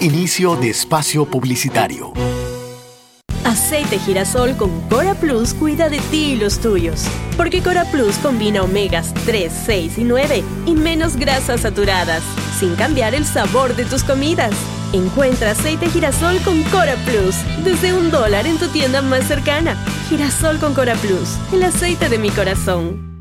Inicio de espacio publicitario. Aceite girasol con Cora Plus cuida de ti y los tuyos. Porque Cora Plus combina omegas 3, 6 y 9 y menos grasas saturadas, sin cambiar el sabor de tus comidas. Encuentra aceite girasol con Cora Plus desde $1 en tu tienda más cercana. Girasol con Cora Plus, el aceite de mi corazón.